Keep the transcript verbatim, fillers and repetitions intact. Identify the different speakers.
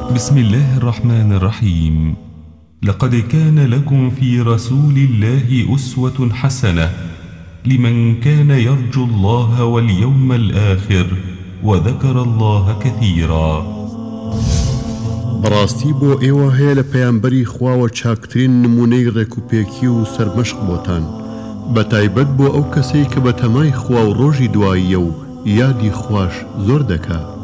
Speaker 1: بسم الله الرحمن الرحيم. لقد كان لكم في رسول الله أسوة حسنة لمن كان يرجو الله واليوم الآخر وذكر الله كثيرا.
Speaker 2: بەڕاستی بۆ ئێوە هەیە لە پەیامبەری خواوە چاکترین نمونەی ڕێکوپێکی و سەرمەشق بۆتان، بە تایبەت بۆ ئەو کەسەی کە بە تەمای خوا و ڕۆژی دواییە و یادی خوش زۆر دەکات.